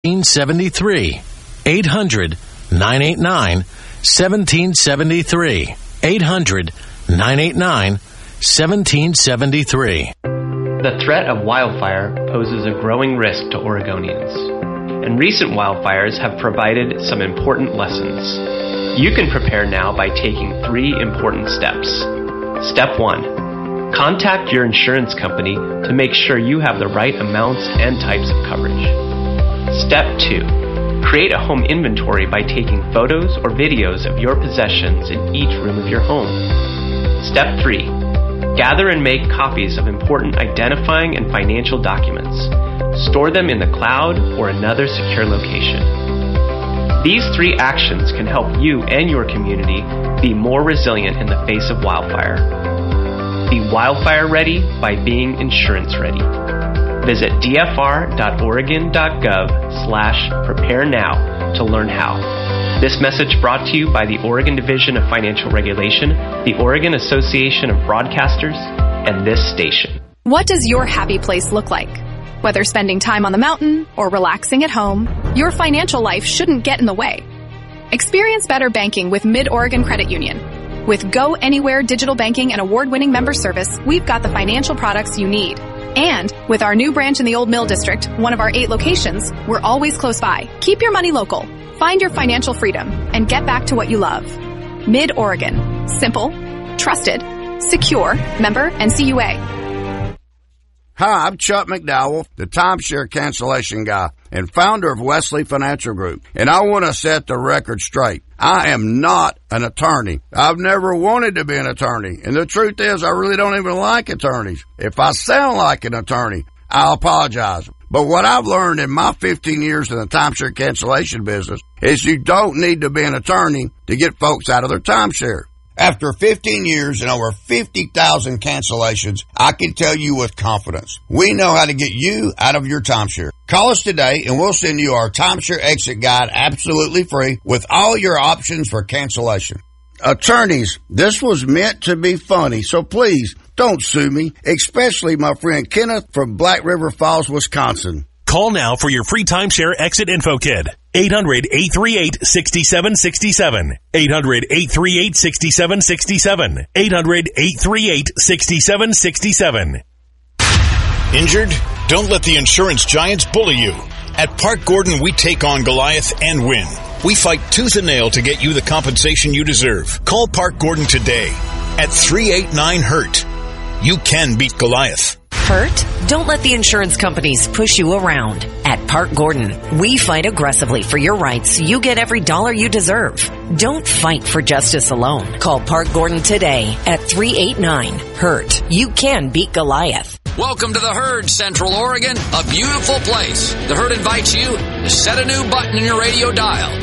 1773. 800-989-1773. 800-989-1773. The threat of wildfire poses a growing risk to Oregonians, and recent wildfires have provided some important lessons. You can prepare now by taking 3 important steps. Step 1. Contact your insurance company to make sure you have the right amounts and types of coverage. Step 2. Create a home inventory by taking photos or videos of your possessions in each room of your home. Step 3. Gather and make copies of important identifying and financial documents. Store them in the cloud or another secure location. These 3 actions can help you and your community be more resilient in the face of wildfire. Be wildfire ready by being insurance ready. Visit dfr.oregon.gov/prepare now to learn how. This message brought to you by the Oregon Division of Financial Regulation, the Oregon Association of Broadcasters, and this station. What does your happy place look like? Whether spending time on the mountain or relaxing at home, your financial life shouldn't get in the way. Experience better banking with Mid-Oregon Credit Union. With Go Anywhere digital banking and award-winning member service, we've got the financial products you need. And with our new branch in the Old Mill District, one of our 8 locations, we're always close by. Keep your money local. Find your financial freedom and get back to what you love. Mid-Oregon. Simple, trusted, secure, member NCUA. Hi, I'm Chuck McDowell, the timeshare cancellation guy and founder of Wesley Financial Group. And I want to set the record straight. I am not an attorney. I've never wanted to be an attorney. And the truth is, I really don't even like attorneys. If I sound like an attorney, I'll apologize. But what I've learned in my 15 years in the timeshare cancellation business is you don't need to be an attorney to get folks out of their timeshare. After 15 years and over 50,000 cancellations, I can tell you with confidence, we know how to get you out of your timeshare. Call us today and we'll send you our timeshare exit guide absolutely free with all your options for cancellation. Attorneys, this was meant to be funny, so please don't sue me, especially my friend Kenneth from Black River Falls, Wisconsin. Call now for your free timeshare exit info kit. 800-838-6767. 800-838-6767. 800-838-6767. Injured? Don't let the insurance giants bully you. At Park Gordon, we take on Goliath and win. We fight tooth and nail to get you the compensation you deserve. Call Park Gordon today at 389-HURT. You can beat Goliath. Hurt? Don't let the insurance companies push you around. At Park Gordon, we fight aggressively for your rights so you get every dollar you deserve. Don't fight for justice alone. Call Park Gordon today at 389-HURT. You can beat Goliath. Welcome to the Herd, Central Oregon, a beautiful place. The Herd invites you to set a new button in your radio dial.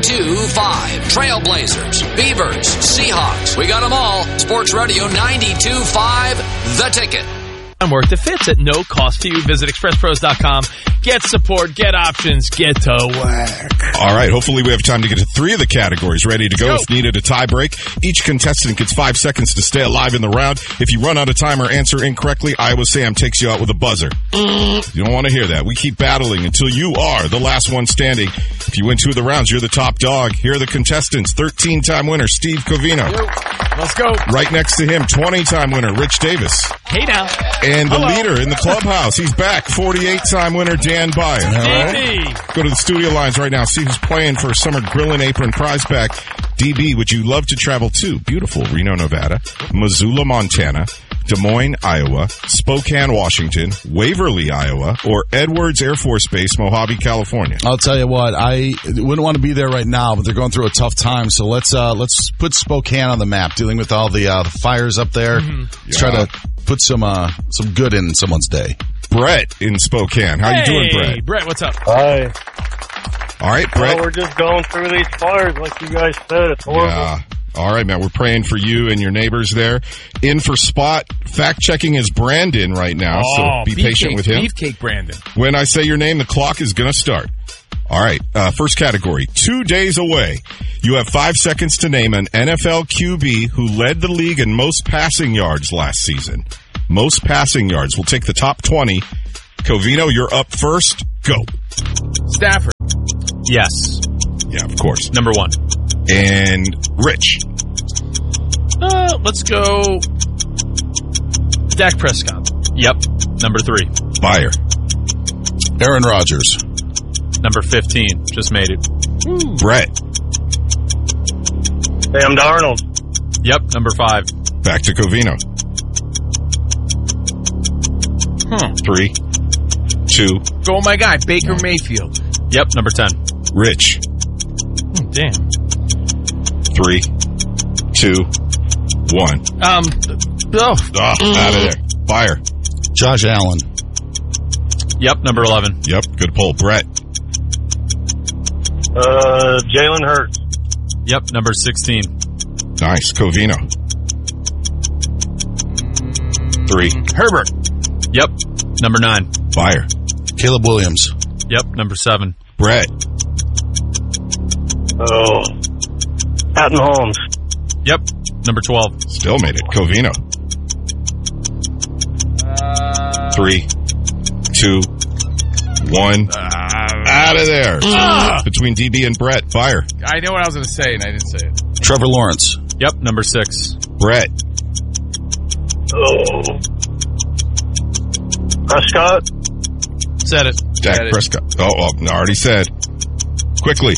92.5. Trailblazers, Beavers, Seahawks. We got them all. Sports Radio 92.5, The Ticket. Work that fits at no cost to you. Visit expresspros.com. Get support, get options, get to work. All right, hopefully we have time to get to 3 of the categories ready to go. If needed a tie break, each contestant gets 5 seconds to stay alive in the round. If you run out of time or answer incorrectly, Iowa Sam takes you out with a buzzer. You don't want to hear that. We keep battling until you are the last one standing. If you win 2 of the rounds, you're the top dog. Here are the contestants. 13-time winner, Steve Covino. Let's go. Right next to him, 20-time winner, Rich Davis. Hey now. And the leader in the clubhouse, he's back, 48-time winner, Dan Byer. All right. Go to the studio lines right now, see who's playing for a summer grill and apron prize pack. DB, would you love to travel to beautiful Reno, Nevada, Missoula, Montana, Des Moines, Iowa, Spokane, Washington, Waverly, Iowa, or Edwards Air Force Base, Mojave, California? I'll tell you what, I wouldn't want to be there right now, but they're going through a tough time. So let's put Spokane on the map, dealing with all the fires up there. Let's try to put some good in someone's day. Brett in Spokane. How you doing, Brett? Hey, Brett, what's up? Hi. All right, Brett. Well, we're just going through these fires, like you guys said. It's horrible. Yeah. All right, man. We're praying for you and your neighbors there. In for Spot, fact-checking is Brandon right now, so be patient with him. Beefcake Brandon. When I say your name, the clock is going to start. All right, first category, 2 days away. You have 5 seconds to name an NFL QB who led the league in most passing yards last season. Most passing yards. We'll take the top 20 Covino, you're up first. Go. Stafford. Yes. Yeah, of course. Number 1. And Rich. Let's go Dak Prescott. Yep. Number 3. Fire. Aaron Rodgers. Number 15. Just made it. Brett. Sam Darnold. Yep. Number 5. Back to Covino. 3, 2. Go my guy, Baker Mayfield. Yep. Number 10. Rich. Damn. 3, 2, 1. Out of there. Fire. Josh Allen. Yep. Number 11. Yep. Good pull. Brett. Jalen Hurts. Yep. Number 16. Nice. Covino. 3. Herbert. Yep. Number 9. Fire. Caleb Williams. Yep. Number 7. Brett. Patton Holmes. Yep. Number 12. Still made it. Covino. 3, 2, 1. Out of there. Between DB and Brett. Fire. I know what I was going to say, and I didn't say it. Trevor Lawrence. Yep. Number 6. Brett. Prescott. Said it. Dak Prescott. I already said. Quickly.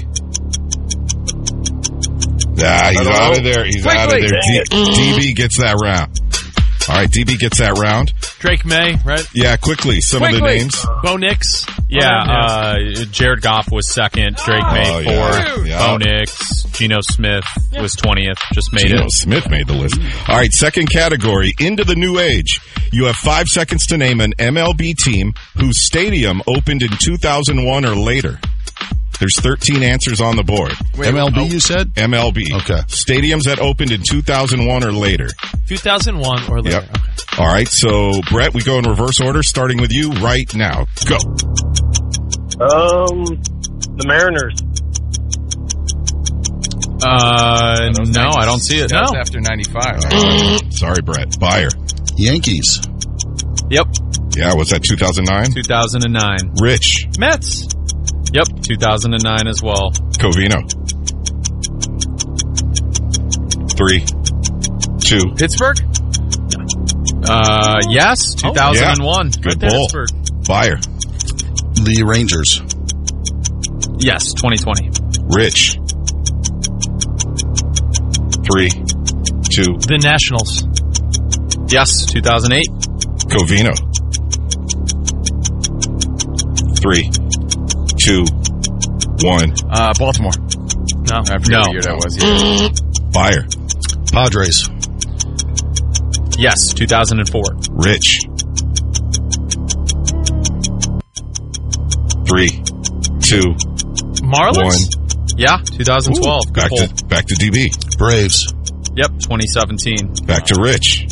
He's out of there. He's out of there. DB gets that round. All right, DB gets that round. Drake May, right? Yeah, quickly. Some of the names. Bo Nix. Yeah, Jared Goff was second. Drake May, fourth. Yeah. Bo Nix. Geno Smith was 20th. Just made Geno it. Smith made the list. All right, second category, into the new age. You have 5 seconds to name an MLB team whose stadium opened in 2001 or later. There's 13 answers on the board. MLB, you said? MLB. Okay. Stadiums that opened in 2001 or later. 2001 or later. Yep. Okay. All right, so, Brett, we go in reverse order, starting with you right now. Go. The Mariners. No, I don't see it. That was No. after 95. Sorry, Brett. Fire. Yankees. Yep. Yeah, was that 2009? 2009. Rich. Mets. Yep. 2009 as well. Covino. 3, 2. Pittsburgh? Yes. 2001. Yeah. Good Right there, pull. Pittsburgh. Fire. The Rangers. Yes. 2020. Rich. 3, 2. The Nationals. Yes. 2008. Covino. 3, 2, 1. Baltimore. No. I forget what year that was. Yeah. Fire. Padres. Yes. 2004. Rich. 3, 2, Marlins? 1. Yeah. 2012. Good pull. Back to DB. Braves. Yep. 2017. Back to Rich.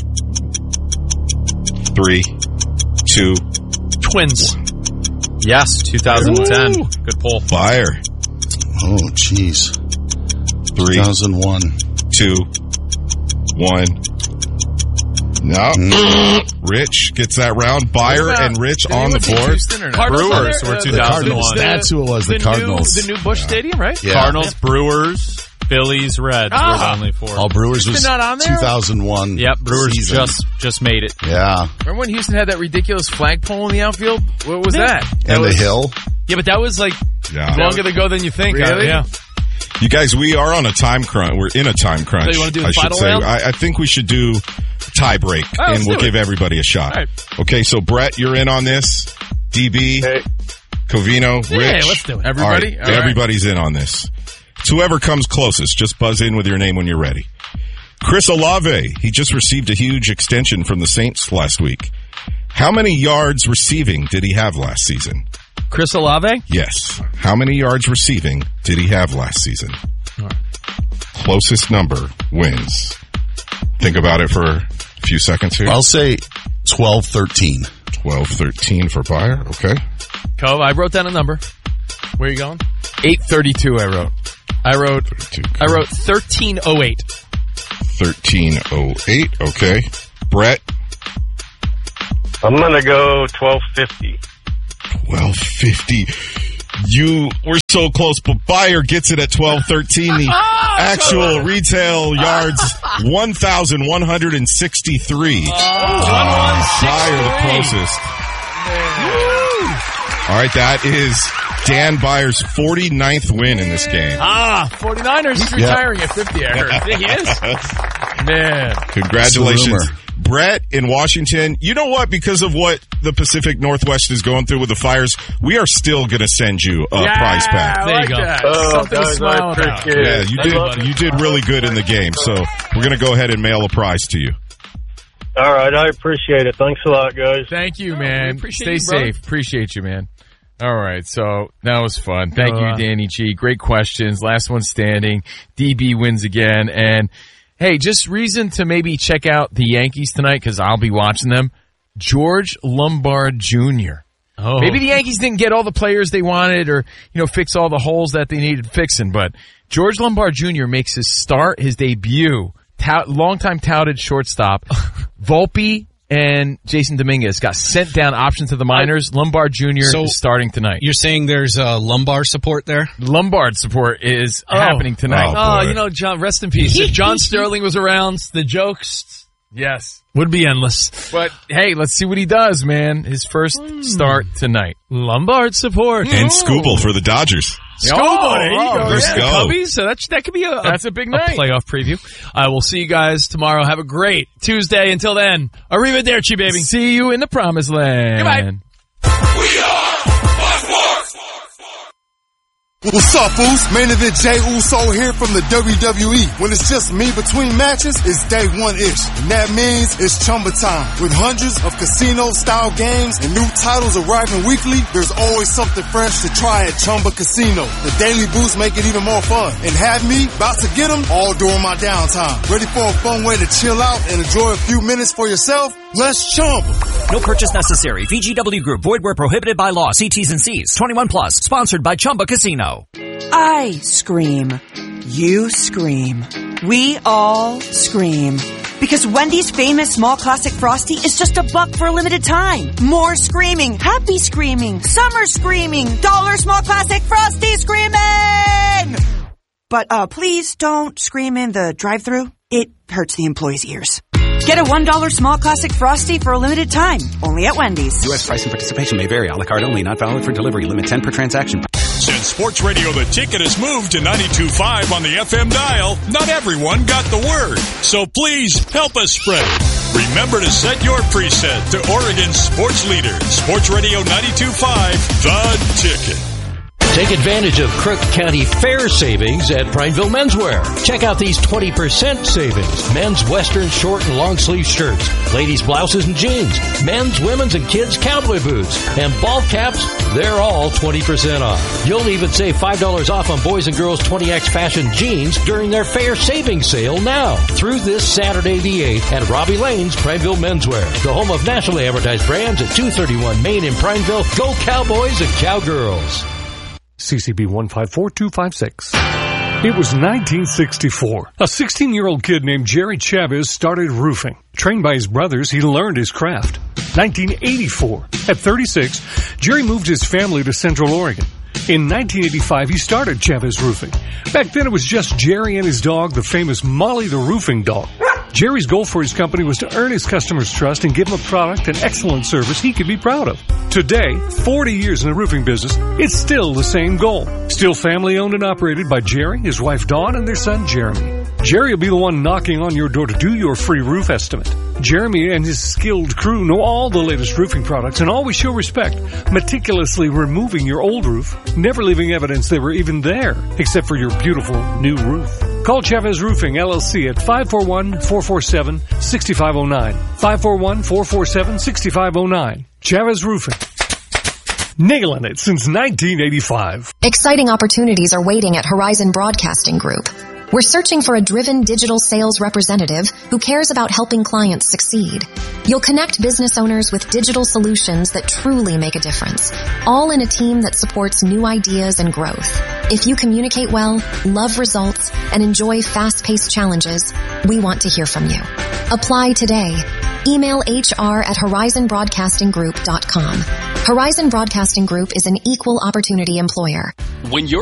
3, 2. Twins. Yes. 2010. Ooh. Good pull. Fire. Oh, jeez. 3, 2001. 2, 1. No. Rich gets that round. Bayer and Rich on the board. Brewers were 2001. That's who it was, the Cardinals. The new Busch Stadium, right? Yeah. Cardinals, Brewers, Phillies, Reds were the only 4. Oh, Brewers was not on there? 2001. Yep, Brewers season. just made it. Yeah. Remember when Houston had that ridiculous flagpole in the outfield? What was that? And the hill. Yeah, but that was like longer ago than you think. Really? Yeah. You guys, we are on a time crunch. We're in a time crunch. So you want to do the I should final say. round? I think we should do tie break, and we'll give everybody a shot. Right. Okay, so Brett, you're in on this. DB, Covino, Rich. Yeah, let's do it. Everybody? All right, everybody's in on this. It's whoever comes closest. Just buzz in with your name when you're ready. Chris Olave, he just received a huge extension from the Saints last week. How many yards receiving did he have last season? Chris Olave? Yes. How many yards receiving did he have last season? Closest number wins. Think about it for a few seconds here. I'll say 12-13. 12-13 for Bayer. Okay. Cove, I wrote down a number. Where are you going? 832 I wrote. I wrote 1308. 1308. Okay. Brett. I'm going to go 1250. 1250. You were so close, but Bayer gets it at 1213. The actual retail yards, 1,163. Bayer the closest. All right, that is Dan Bayer's 49th win in this game. 49ers. He's retiring at 50, I heard. He is? Man. Congratulations. Brett in Washington, you know what? Because of what the Pacific Northwest is going through with the fires, we are still going to send you a prize pack. There you go. Something to smile about. Yeah, you did really good in the game. So we're going to go ahead and mail a prize to you. All right, I appreciate it. Thanks a lot, guys. Thank you, man. Stay safe. Appreciate you, man. All right, so that was fun. Thank you, Danny G. Great questions. Last one standing. DB wins again. And, hey, just reason to maybe check out the Yankees tonight, because I'll be watching them. George Lombard Jr. Maybe the Yankees didn't get all the players they wanted or, fix all the holes that they needed fixing, but George Lombard Jr. makes his debut. Longtime touted shortstop. Volpe and Jason Dominguez got sent down option to the minors. Lombard Jr. is starting tonight. You're saying there's lumbar support there? Lombard support is happening tonight. John, rest in peace. If John Sterling was around, the jokes would be endless. But, hey, let's see what he does, man. His first start tonight. Lombard support. And Skubal for the Dodgers. Skubal, there you go. Let's go. Cubbies, so that could be that's a big night. Playoff preview. I will see you guys tomorrow. Have a great Tuesday. Until then, arrivederci, baby. See you in the promised land. Goodbye. We are What's up, fools? Main event Jey Uso here from the WWE. When it's just me between matches, it's day one-ish. And that means it's Chumba time. With hundreds of casino-style games and new titles arriving weekly, there's always something fresh to try at Chumba Casino. The daily boosts make it even more fun. And have me about to get them all during my downtime. Ready for a fun way to chill out and enjoy a few minutes for yourself? Let's Chumba. No purchase necessary. VGW Group. Void where prohibited by law. See T's and C's. 21 plus. Sponsored by Chumba Casino. I scream. You scream. We all scream. Because Wendy's famous small classic Frosty is just $1 for a limited time. More screaming. Happy screaming. Summer screaming. $1 small classic Frosty screaming! But please don't scream in the drive-thru. It hurts the employees' ears. Get a $1 small classic Frosty for a limited time. Only at Wendy's. U.S. price and participation may vary. A la carte only. Not valid for delivery. Limit 10 per transaction. Since Sports Radio The Ticket has moved to 92.5 on the FM dial, not everyone got the word. So please help us spread it. Remember to set your preset to Oregon's sports leader. Sports Radio 92.5, The Ticket. Take advantage of Crook County Fair savings at Prineville Menswear. Check out these 20% savings. Men's Western short and long sleeve shirts, ladies' blouses and jeans, men's, women's, and kids' cowboy boots, and ball caps, they're all 20% off. You'll even save $5 off on boys and girls 20X fashion jeans during their fair savings sale now through this Saturday the 8th at Robbie Lane's Prineville Menswear, the home of nationally advertised brands at 231 Main in Prineville. Go Cowboys and Cowgirls. CCB 154256. It was 1964. A 16-year-old kid named Jerry Chavez started roofing. Trained by his brothers, he learned his craft. 1984. At 36, Jerry moved his family to Central Oregon. In 1985, he started Chavez Roofing. Back then, it was just Jerry and his dog, the famous Molly the Roofing Dog. Jerry's goal for his company was to earn his customers' trust and give them a product and excellent service he could be proud of. Today, 40 years in the roofing business, it's still the same goal. Still family owned and operated by Jerry, his wife Dawn, and their son Jeremy. Jerry will be the one knocking on your door to do your free roof estimate. Jeremy and his skilled crew know all the latest roofing products and always show respect, meticulously removing your old roof, never leaving evidence they were even there, except for your beautiful new roof. Call Chavez Roofing, LLC at 541-447-6509. 541-447-6509. Chavez Roofing. Nailing it since 1985. Exciting opportunities are waiting at Horizon Broadcasting Group. We're searching for a driven digital sales representative who cares about helping clients succeed. You'll connect business owners with digital solutions that truly make a difference, all in a team that supports new ideas and growth. If you communicate well, love results, and enjoy fast-paced challenges, we want to hear from you. Apply today. Email HR@horizonbroadcastinggroup.com. Horizon Broadcasting Group is an equal opportunity employer. When you're